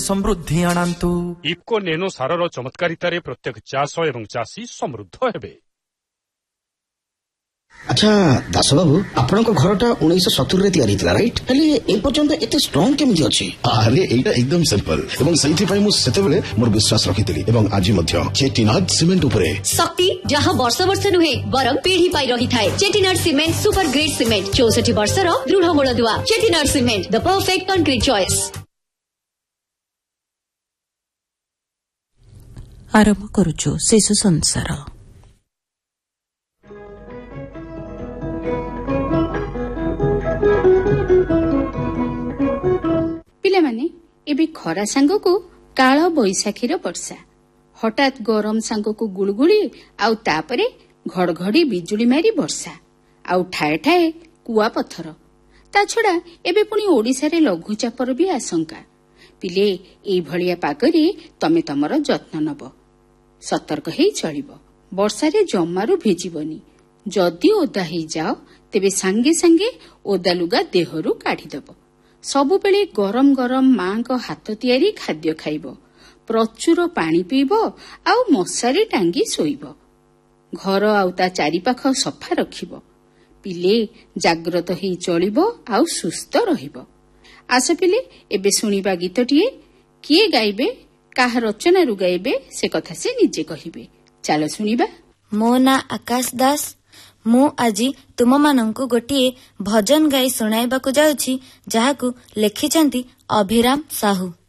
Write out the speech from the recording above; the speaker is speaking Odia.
ସମୃଦ୍ଧି ଆଣନ୍ତୁ। ଇଫ୍କୋ ନେନୋ ସାରର ଚମତ୍କାରିତାରେ ପ୍ରତ୍ୟେକ ଚାଷ ଏବଂ ଚାଷୀ ସମୃଦ୍ଧ ହେବେ। ଆଚ୍ଛା ଦାସବାବୁ, ଆପଣଙ୍କ ଘରଟା 1970ରେ ତିଆରି ହେଇଥିଲା ରାଇଟ୍? ହେଲେ ଏ ପର୍ଯ୍ୟନ୍ତ ଏତେ ଷ୍ଟ୍ରଙ୍ଗ କେମିତି ଅଛି? ଆରେ ଏଇଟା ଏକଦମ ସିମ୍ପଲ ଏବଂ ସେଇଥିପାଇଁ ମୁଁ ସେତେବେଳେ ମୋର ବିଶ୍ୱାସ ରଖିଥିଲି ଏବଂ ଆଜି ମଧ୍ୟ ଚେଟିନାଡ୍ ସିମେଣ୍ଟ ଉପରେ। ଶକ୍ତି ଯାହା ବର୍ଷ ବର୍ଷ ନୁହେଁ ବରଂ ପିଢି ପାଇ ରହିଥାଏ। ଚେଟିନାଡ୍ ସିମେଣ୍ଟ ସୁପର ଗ୍ରେଡ୍ ସିମେଣ୍ଟ, 64 ବର୍ଷର ଦୃଢ ମୂଳଦୁଆ। ଚେଟିନାଡ୍ ସିମେଣ୍ଟ, ଦ ପରଫେକ୍ଟ କଂକ୍ରିଟ୍ ଚଏସ୍। ଆରମ୍ଭ କରୁଛୁ ଶିଶୁ ସଂସାର। ପିଲାମାନେ, ଏବେ ଖରା ସାଙ୍ଗକୁ କାଳ ବୈଶାଖୀର ବର୍ଷା, ହଠାତ୍ ଗରମ ସାଙ୍ଗକୁ ଗୁଳୁଗୁଳି, ଆଉ ତାପରେ ଘଡ଼ଘଡ଼ି ବିଜୁଳି ମାରି ବର୍ଷା, ଆଉ ଠାଏ ଠାଏ କୁଆପଥର। ତା ଛଡ଼ା ଏବେ ପୁଣି ଓଡ଼ିଶାରେ ଲଘୁଚାପର ବି ଆଶଙ୍କା। ପିଲେ, ଏଇଭଳିଆ ପାଗରେ ତମେ ତମର ଯତ୍ନ ନେବ, ସତର୍କ ହେଇ ଚଳିବ। ବର୍ଷାରେ ଜମାରୁ ଭିଜିବନି। ଯଦି ଓଦା ହେଇଯାଅ ତେବେ ସାଙ୍ଗେ ସାଙ୍ଗେ ଓଦା ଲୁଗା ଦେହରୁ କାଢ଼ିଦେବ। ସବୁବେଳେ ଗରମ ଗରମ ମାଙ୍କ ହାତ ତିଆରି ଖାଦ୍ୟ ଖାଇବ, ପ୍ରଚୁର ପାଣି ପିଇବ, ଆଉ ମଶାରୀ ଟାଙ୍ଗି ଶୋଇବ। ଘର ଆଉ ତା ଚାରିପାଖ ସଫା ରଖିବ। ପିଲେ, ଜାଗ୍ରତ ହେଇ ଚଳିବ ଆଉ ସୁସ୍ଥ ରହିବ। ଆସ ପିଲେ, ଏବେ ଶୁଣିବା ଗୀତଟିଏ। କିଏ ଗାଇବେ, କାହା ରଚନାରୁ ଗାଇବେ ସେ କଥା ସେ ନିଜେ କହିବେ। ଚାଲ ଶୁଣିବା। ମୋ ନାଁ ଆକାଶ ଦାସ। ମୁଁ ଆଜି ତୁମମାନଙ୍କୁ ଗୋଟିଏ ଭଜନ ଗାଇ ଶୁଣାଇବାକୁ ଯାଉଛି, ଯାହାକୁ ଲେଖିଛନ୍ତି ଅଭିରାମ ସାହୁ।